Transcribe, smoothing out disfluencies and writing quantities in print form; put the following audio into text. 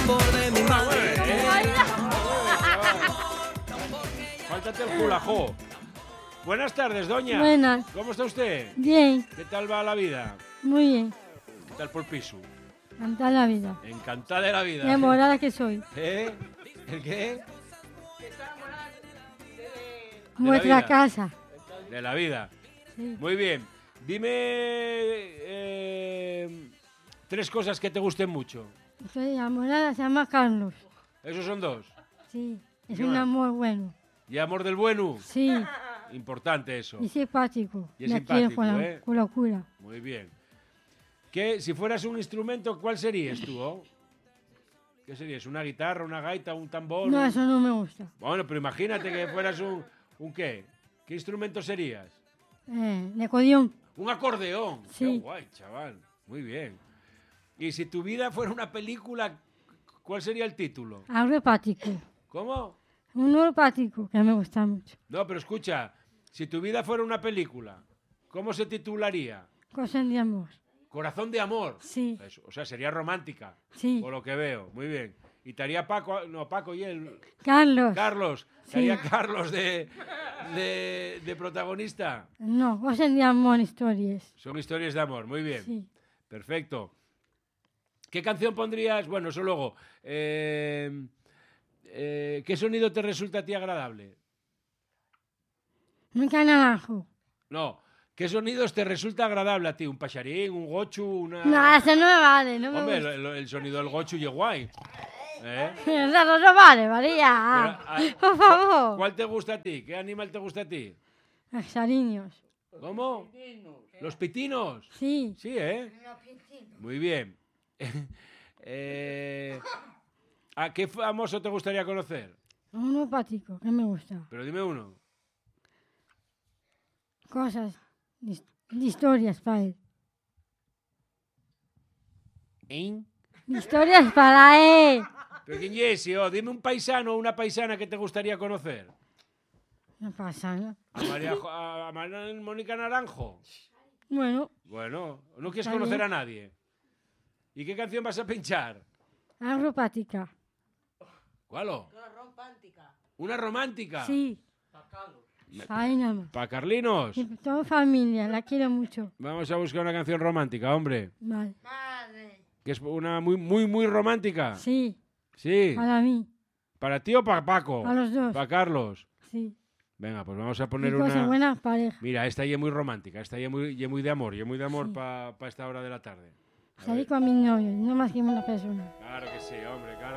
tambor de mi madre. Fáltate el culajó. Buenas tardes, doña. Buenas. ¿Cómo está usted? Bien, ¿Qué tal va la vida? muy bien. ¿Qué tal por piso? Cantar la vida. Encantada de la vida. Enamorada que soy. ¿Eh? ¿El qué? Nuestra vida. casa. De la vida. Sí. Muy bien. Dime 3 cosas que te gusten mucho. Estoy enamorada, se llama Carlos. Esos son 2. Sí, es ¿Qué un más? amor bueno. Y amor del bueno. Sí, Importante eso. y simpático. Y es Me quiere simpático, ¿eh? con locura. Muy bien. ¿Qué, si fueras un instrumento, cuál serías tú? Oh? ¿Qué serías? ¿Una guitarra, una gaita, un tambor? No, eso no me gusta. Bueno, pero imagínate que fueras ¿un qué? ¿Qué instrumento serías? Necodión. Un acordeón. Sí. Qué guay, chaval. Muy bien. Y si tu vida fuera una película, ¿cuál sería el título? Algo hepático. ¿Cómo? Un neuropático que me gusta mucho. No, pero escucha, si tu vida fuera una película, ¿cómo se titularía? Cosas de amor. Corazón de amor. Sí. Eso, o sea, sería romántica. Sí. Por lo que veo. Muy bien. Y estaría Paco, no, Paco y él. Carlos. Carlos. Sí. Estaría Carlos de protagonista. No, cosas de amor, historias. Son historias de amor. Muy bien. Sí. Perfecto. ¿Qué canción pondrías? Bueno, eso luego. ¿Qué sonido te resulta a ti agradable? Nunca naranjo. No. ¿Qué sonidos te resulta agradable a ti? ¿Un pacharín, un gochu, una...? No, eso no me vale, no me Hombre, gusta. el sonido del gochu y guay. ¿Eh? Eso no vale, María. Pero, Por favor. ¿Cuál te gusta a ti? ¿Qué animal te gusta a ti? Los cariños. ¿Cómo? ¿Los pitinos? Sí. Sí, ¿eh? Muy bien. ¿A qué famoso te gustaría conocer? Un hepático que me gusta. Pero dime uno. Cosas, historias para él. ¿Eh? Historias para él. ¿Pero quién es? Oh, dime un paisano o una paisana que te gustaría conocer. No pasa nada. A Mónica Naranjo. Bueno, Bueno, no quieres Está conocer bien. a nadie. ¿Y qué canción vas a pinchar? algo hepática. ¿Cuál? ¿Una romántica? Sí. Ahí nada más. ¿Para Carlinos? Y toda familia, la quiero mucho. Vamos a buscar una canción romántica, hombre. Vale. Que es una muy romántica. Sí, Sí. para mí. ¿Para ti o para Paco? A los dos. ¿Para Carlos? Sí. Venga, pues vamos a Y poner cosas una... buenas pareja. Mira, esta ya es muy romántica, esta ya es muy de amor, Sí. para esta hora de la tarde. A Salí ver. con mi novio, no más que una persona. Claro que sí, hombre, claro.